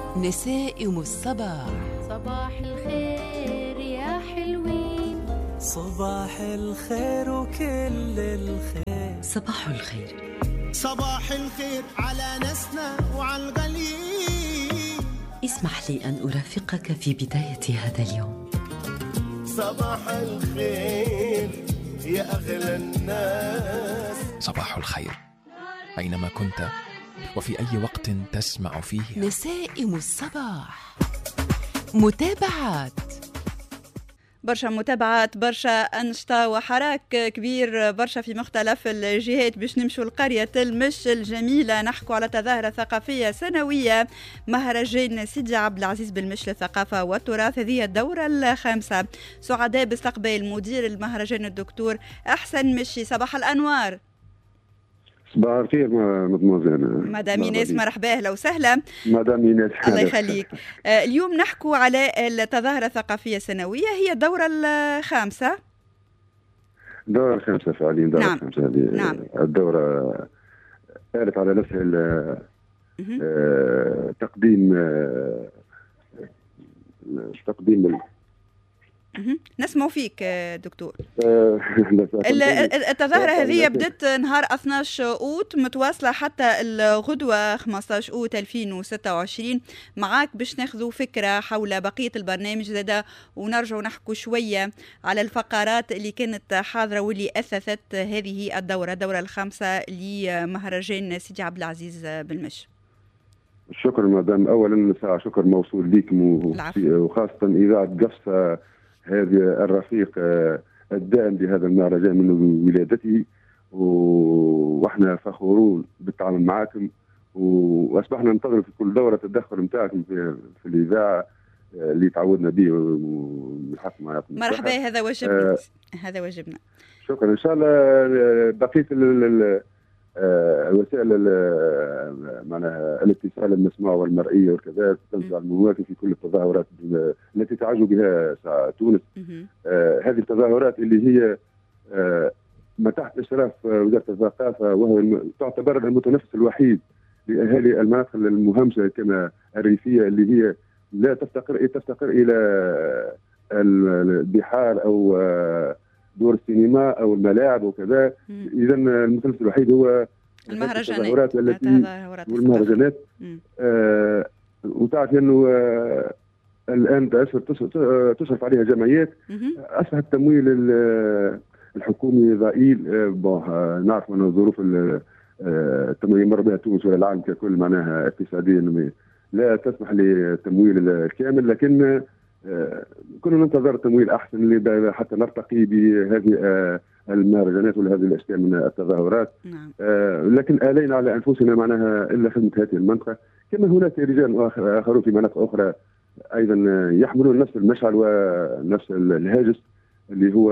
نسائم الصباح. صباح الخير يا حلوين، صباح الخير وكل الخير. صباح الخير، صباح الخير على ناسنا وعلى الغاليين. اسمح لي أن أرافقك في بداية هذا اليوم. صباح الخير يا أغلى الناس. صباح الخير أينما كنت وفي أي وقت تسمع فيه نسائم الصباح. متابعات، برشا متابعات، برشا أنشطة وحراك كبير برشا في مختلف الجهات باش نمشوا لقرية المش الجميلة، نحكوا على تظاهرة ثقافية سنوية، مهرجان سيدي عبد العزيز بالمش للثقافة والتراث. هذه الدورة الخامسة. سعداء باستقبال مدير المهرجان الدكتور أحسن مشي. صباح الأنوار. صباح الخير مدموزين مدام إيناس، مرحبا، أهلا وسهلا. مدام إيناس، الله يخليك. اليوم نحكوا على التظاهرة الثقافية السنوية، هي الدورة الخامسة. الدورة الخامسة فعليا، الدورة نعم. الخامسة هذه. نعم. الدورة قالت على نفسها تقديم نسمع فيك دكتور. التظاهرة هذه بدت نهار 12 أوت، متواصلة حتى الغدوة 15 أوت 2026. معاك باش ناخذوا فكرة حول بقية البرنامج زادا، ونرجع نحكوا شوية على الفقرات اللي كانت حاضرة واللي أثثت هذه الدورة الخامسة لمهرجان سيدي عبد العزيز بالمش. شكرا مدام. أولا شكر موصول لكم وخاصة إذاعة قفصة، هذه الرفيق الدائم بهذا المهرجان منذ ولادته، واحنا فخورون بالتعامل معكم، واصبحنا ننتظر في كل دوره التدخل نتاعكم في الاذاعه اللي تعودنا به ونحط معكم. مرحبا، هذا واجبنا. هذا واجبنا. شكرا. ان شاء الله بقيه وسائل معناها الاتصال المسموعه والمرئيه وكذا تنزل المواقف في كل التظاهرات التي تعج بها تونس. هذه التظاهرات اللي هي ما تحت اشراف وزاره الثقافه، وهو تعتبر المتنفس الوحيد لاهالي المناطق المهمشه كما الريفيه، اللي هي لا تفتقر الى البحار او دور السينما او الملاعب وكذا. اذا المتنفس الوحيد هو المهرجانات والمهرجانات. وتعرف انه الان تصرف عليها جمعيات. اصبح التمويل الحكومي ضئيل. نعرف ان ظروف التمويل مر بها تونس والعالم ككل معناها اقتصاديا لا تسمح للتمويل الكامل، لكن كنا ننتظر تمويل احسن حتى نرتقي بهذه المهرجانات وهذه الاشياء من التظاهرات. نعم. لكن آلينا على انفسنا معناها الا خدمه هذه المنطقه، كما هناك رجال اخرون في مناطق اخرى ايضا يحملون نفس المشعل ونفس الهاجس، اللي هو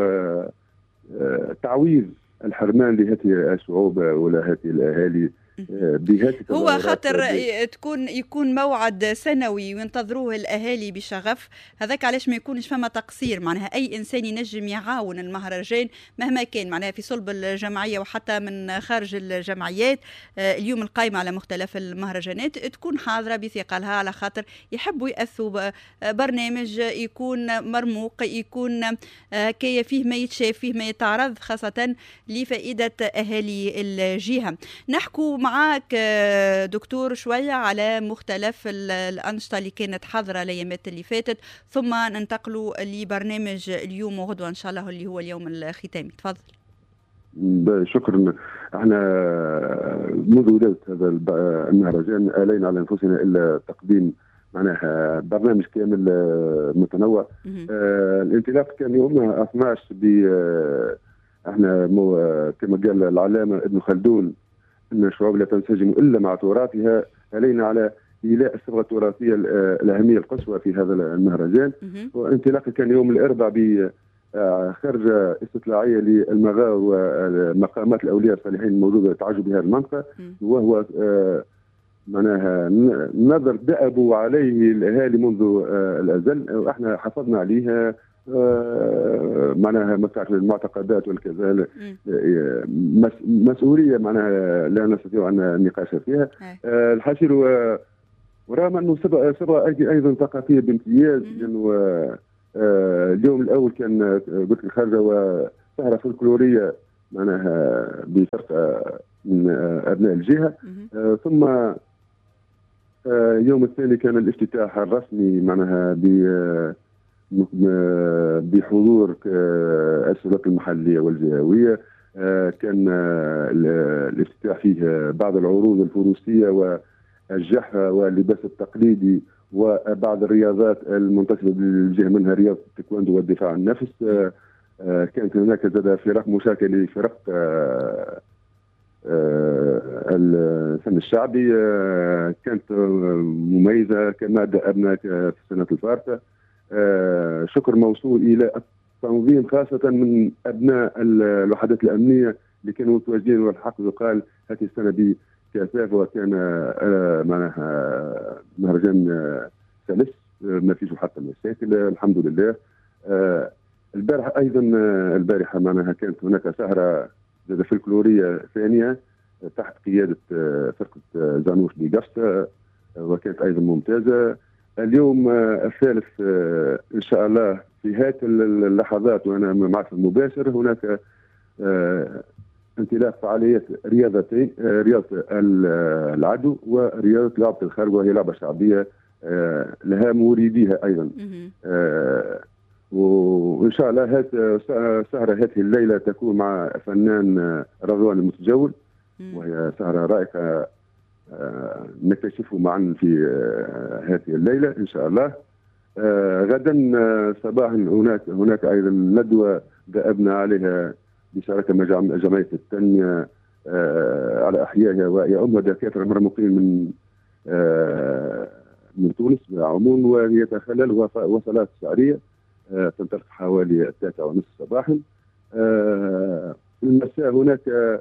تعويض الحرمان لهذه الشعوب ولا هذه الاهالي. هو خاطر يكون موعد سنوي وينتظروه الأهالي بشغف، هذاك علاش ما يكونش فما تقصير. معناها أي إنسان ينجم يعاون المهرجان مهما كان، معناها في صلب الجمعية وحتى من خارج الجمعيات. اليوم القائمة على مختلف المهرجانات تكون حاضرة بثقلها، على خاطر يحبوا يأثوا برنامج يكون مرموق، يكون كي فيه ما يتشاف، فيه ما يتعرض، خاصة لفائدة أهالي الجهة. نحكوا معاك دكتور شوية على مختلف الأنشطة اللي كانت حاضرة الأيامات اللي فاتت، ثم ننتقلوا لبرنامج اليوم وغدوة إن شاء الله اللي هو اليوم الختامي. تفضل. شكرا. احنا منذ ولادة هذا المهرجان آلينا على أنفسنا إلا تقديم معناها برنامج كامل متنوع. الانطلاق كان يوم 12 احنا كما قال العلامة ابن خلدون أن الشعوب لا تنسجم إلا مع تراثها. علينا على إيلاء الصبغة التراثية الأهمية القصوى في هذا المهرجان. وانطلاقه كان يوم الأربعاء بخرجة استطلاعية للمغاور ومقامات الأولياء الصالحين الموجودة تعج بها المنطقة، وهو معناها نظر دأبوا عليه الأهالي منذ الأزل، وإحنا حافظنا عليها. معناها مسألة المعتقدات والكذا مسؤولية معناها لا نستطيع أن نقاش فيها. الحاشر ورغم أنه صبغة أيضا ثقافية بامتياز، لأنه اليوم الأول كان قلت لك خارجة وسهرة فولكلورية معناها بفرقة من أبناء الجهة، ثم يوم الثاني كان الافتتاح الرسمي معناها بحضور السلطات المحلية والجهوية. كان الافتتاح فيه بعض العروض الفروسية والجحفة واللباس التقليدي وبعض الرياضات المنتسبة للجهة، منها رياضة التايكوندو والدفاع عن النفس. كانت هناك زاد فرق مشاركة لفرق الفن الشعبي، كانت مميزة كما دأبنا في السنة الفارطة. شكر موصول إلى التنظيم خاصة من أبناء الوحدات الأمنية اللي كانوا متواجدين، والحق يقال هذه السنة بكثافة، وكان معناها مهرجان سلس ما فيش حتى مشاكل الحمد لله. البارحة معناها كانت هناك سهرة فلكلورية ثانية تحت قيادة فرقة زانوش بقفصة، وكانت أيضا ممتازة. اليوم الثالث إن شاء الله في هذه اللحظات وأنا معك المباشر هناك انطلاق فعاليات رياضتين، رياضة العدو ورياضة لعبة الخرب، وهي لعبة شعبية لها مريديها أيضا. وإن شاء الله سهرة هذه الليلة تكون مع فنان رضوان المتجول، وهي سهرة رائعة نكتشفه معا في هذه الليلة إن شاء الله. غدا صباحا هناك أيضا ندوة دأبنا عليها بشراكة مع جمعية التنمية على أحيائها ويعم دكاترة مقيم من تونس عموما، وهي تخلل وصلات شعرية تنطلق حوالي 9:30 صباحا. المساء هناك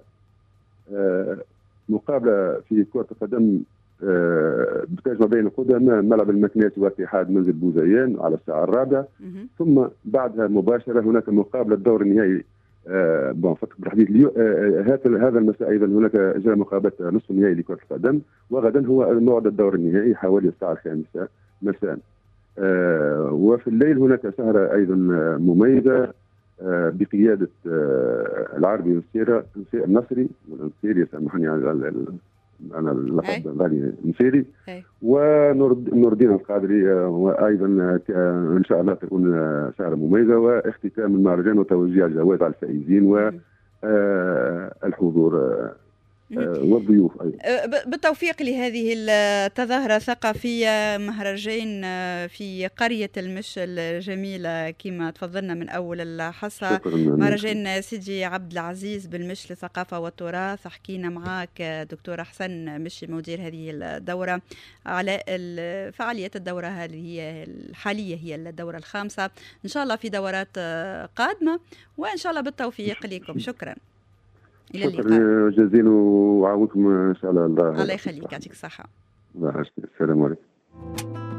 مقابلة في كرة القدم بتجمع بين القدماء ملعب المكنات واتحاد منزل بوزيان على الساعة 4، ثم بعدها مباشرة هناك مقابلة الدور النهائي بالتحديد هذا المساء أيضا هناك إجراء مقابلة نصف النهائي لكرة القدم، وغدا هو موعد الدور النهائي حوالي الساعة 5 مساء. وفي الليل هناك سهرة أيضا مميزة بقيادة العربي النصري يسامحني على اللقب غالي النصيري، ونور الدين القادري، وأيضا إن شاء الله تكون سهرة مميزة، واختتام المهرجان وتوزيع الجوائز على الفائزين والحضور والضيوف أيضا. بالتوفيق لهذه التظاهرة الثقافية، مهرجان في قرية المش الجميلة كما تفضلنا من أول الحصة، مهرجان سيدي عبد العزيز بالمش للثقافة والتراث. حكينا معك دكتور حسن مشي مدير هذه الدورة على فعاليات الدورة هذه الحالية، هي الدورة الخامسة، إن شاء الله في دورات قادمة وإن شاء الله بالتوفيق لكم. شكرا، إلى اللقاء جزيلا وعاونكم إن شاء الله. الله يخليك، يعطيك الصحة. السلام عليكم.